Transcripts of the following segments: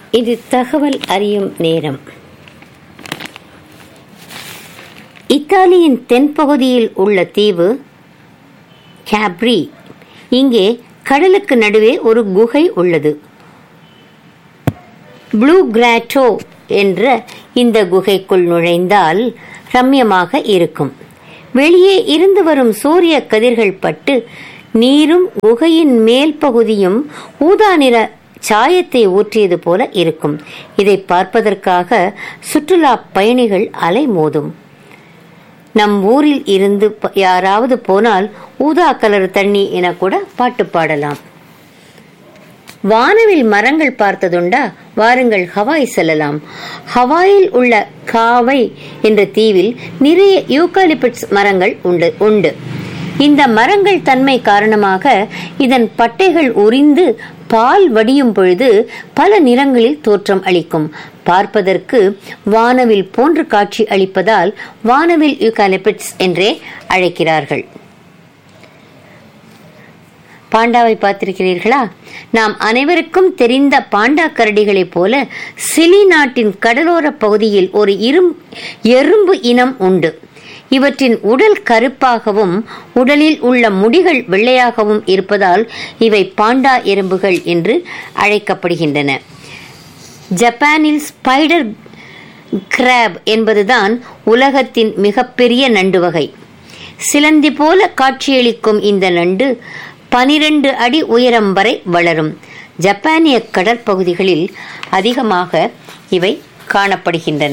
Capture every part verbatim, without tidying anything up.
இது தகவல் அறியும் நேரம். இத்தாலியின் தென்பகுதியில் உள்ள தீவு கேப்ரி. இங்கே கடலுக்கு நடுவே ஒரு குகை உள்ளது. ப்ளூ கிராட்டோ என்ற இந்த குகைக்குள் நுழைந்தால் ரம்யமாக இருக்கும். வெளியே இருந்து வரும் சூரிய கதிர்கள் பட்டு நீரும் குகையின் மேல் பகுதியும் ஊதா நிற சாயத்தை ஊற்றியது போல இருக்கும். இதை பார்ப்பதற்காக சுற்றுலா பயணிகள் அலைமோதும். நம் ஊரில் இருந்து யாராவது போனால் ஊதா கலர் தண்ணி என கூட பாட்டு பாடலாம். வானவில் மரங்கள் பார்த்ததுண்டா? வாருங்கள் ஹவாய் செல்லலாம். ஹவாயில் உள்ள காவை என்ற தீவில் நிறைய யூகாலிப்டஸ் மரங்கள் உண்டு உண்டு இந்த மரங்கள் தன்மை காரணமாக இதன் பட்டைகள் உரிந்து பால் வடியும் பொழுது பல நிறங்களில் தோற்றம் அளிக்கும். பார்ப்பதற்கு வானவில் போன்று காட்சி அளிப்பதால் வானவில் யூகாலிப்டஸ் என்றே அழைக்கிறார்கள். பாண்டாவை பார்த்திருக்கிறீர்களா? நாம் அனைவருக்கும் தெரிந்த பாண்டா கரடிகளைப் போல சிலி நாட்டின் கடலோர பகுதியில் ஒரு இரும் எறும்பு இனம் உண்டு. இவற்றின் உடல் கருப்பாகவும் உடலில் உள்ள முடிகள் வெள்ளையாகவும் இருப்பதால் இவை பாண்டா எறும்புகள் என்று அழைக்கப்படுகின்றன. ஜப்பானில் ஸ்பைடர் கிராப் என்பதுதான் உலகத்தின் மிகப்பெரிய நண்டு வகை. சிலந்தி போல காட்சியளிக்கும் இந்த நண்டு பனிரெண்டு அடி உயரம் வரை வளரும். ஜப்பானிய கடற்பகுதிகளில் அதிகமாக இவை காணப்படுகின்றன.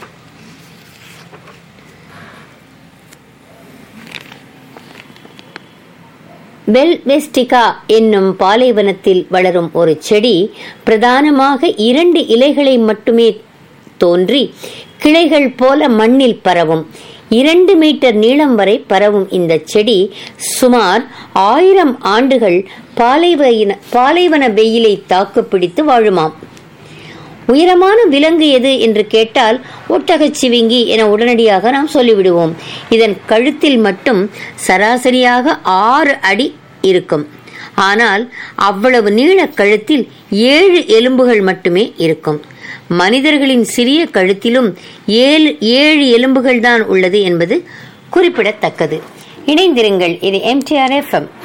பெல்வெஸ்டிகா என்னும் பாலைவனத்தில் வளரும் ஒரு செடி பிரதானமாக இரண்டு இலைகளை மட்டுமே தோன்றி கிளைகள் போல மண்ணில் பரவும். இரண்டு மீட்டர் நீளம் வரை பரவும் இந்த செடி சுமார் ஆயிரம் ஆண்டுகள் பாலைவன பாலைவன வெயிலை தாக்கு பிடித்து வாழுமாம். உயரமான விலங்கு எது என்று கேட்டால் ஒட்டகச் சிவிங்கி என உடனடியாக நாம் சொல்லிவிடுவோம். இதன் கழுத்தில் மட்டும் சராசரியாக ஆறு அடி இருக்கும். ஆனால் அவ்வளவு நீள கழுத்தில் ஏழு எலும்புகள் மட்டுமே இருக்கும். மனிதர்களின் சிறிய கழுத்திலும் ஏழு ஏழு எலும்புகள் தான் உள்ளது என்பது குறிப்பிடத்தக்கது. இணைந்திருங்கள். இது M D R F M.